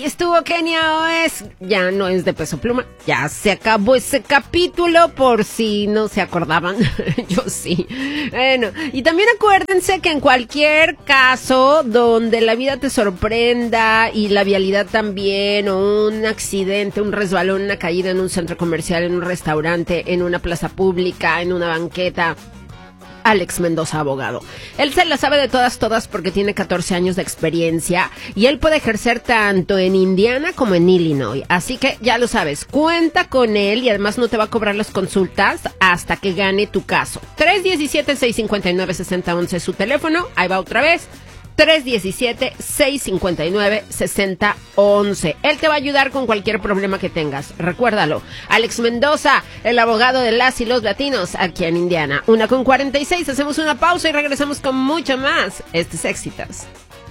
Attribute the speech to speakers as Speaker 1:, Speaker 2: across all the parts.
Speaker 1: Ahí estuvo Kenia Oz. Ya no es de Peso Pluma. Ya se acabó ese capítulo, por si no se acordaban. Yo sí. Bueno, y también acuérdense que en cualquier caso donde la vida te sorprenda y la vialidad también, o un accidente, un resbalón, una caída en un centro comercial, en un restaurante, en una plaza pública, en una banqueta, Alex Mendoza, abogado. Él se la sabe de todas porque tiene 14 años de experiencia y él puede ejercer tanto en Indiana como en Illinois. Así que ya lo sabes, cuenta con él y además no te va a cobrar las consultas hasta que gane tu caso. 317-659-6011 es su teléfono. Ahí va otra vez. 317-659-6011. Él te va a ayudar con cualquier problema que tengas. Recuérdalo. Alex Mendoza, el abogado de las y los latinos aquí en Indiana. 1:46. Hacemos una pausa y regresamos con mucho más. Este es Éxitos.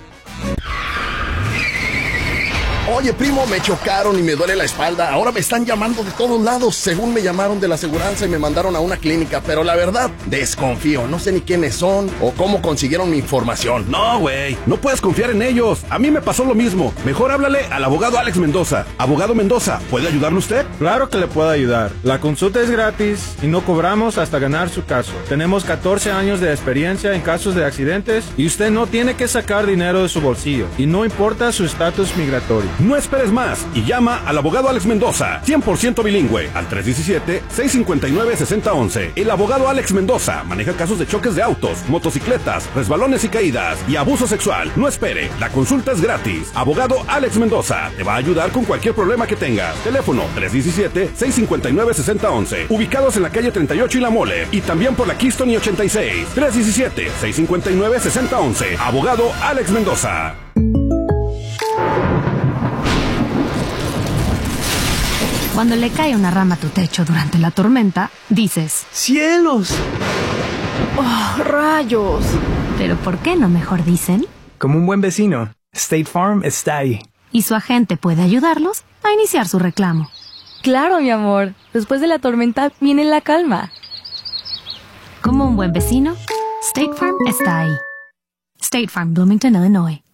Speaker 2: Oye, primo, me chocaron y me duele la espalda. Ahora me están llamando de todos lados. Según me llamaron de la aseguranza y me mandaron a una clínica. Pero la verdad, desconfío. No sé ni quiénes son o cómo consiguieron mi información.
Speaker 3: No, güey. No puedes confiar en ellos. A mí me pasó lo mismo. Mejor háblale al abogado Alex Mendoza. Abogado Mendoza, ¿puede ayudarle usted?
Speaker 4: Claro que le puedo ayudar. La consulta es gratis y no cobramos hasta ganar su caso. Tenemos 14 años de experiencia en casos de accidentes y usted no tiene que sacar dinero de su bolsillo. Y no importa su estatus migratorio.
Speaker 3: No esperes más y llama al abogado Alex Mendoza, 100% bilingüe, al 317-659-6011. El abogado Alex Mendoza maneja casos de choques de autos, motocicletas, resbalones y caídas y abuso sexual. No espere, la consulta es gratis. Abogado Alex Mendoza te va a ayudar con cualquier problema que tengas. Teléfono 317-659-6011. Ubicados en la calle 38 y La Mole y también por la Keystone y 86. 317-659-6011. Abogado Alex Mendoza.
Speaker 5: Cuando le cae una rama a tu techo durante la tormenta, dices:
Speaker 6: ¡cielos!
Speaker 5: ¡oh, rayos! Pero ¿por qué no mejor dicen?
Speaker 6: Como un buen vecino, State Farm está ahí.
Speaker 5: Y su agente puede ayudarlos a iniciar su reclamo.
Speaker 7: Claro, mi amor. Después de la tormenta viene la calma.
Speaker 5: Como un buen vecino, State Farm está ahí. State Farm, Bloomington, Illinois.